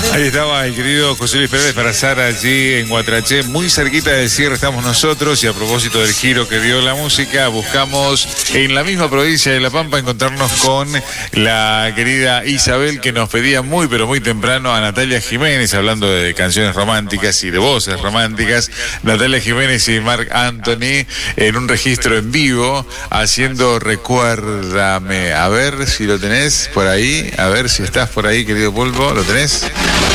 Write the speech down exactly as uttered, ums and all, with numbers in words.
Ahí estaba el querido José Luis Pérez para estar allí en Guatraché, muy cerquita del cierre estamos nosotros, y a propósito del giro que dio la música, buscamos en la misma provincia de La Pampa encontrarnos con la querida Isabel, que nos pedía muy pero muy temprano a Natalia Jiménez, hablando de canciones románticas y de voces románticas. Natalia Jiménez y Marc Anthony en un registro en vivo haciendo Recuérdame. A ver si lo tenés por ahí, a ver si estás por ahí, querido Pulpo, ¿lo tenés?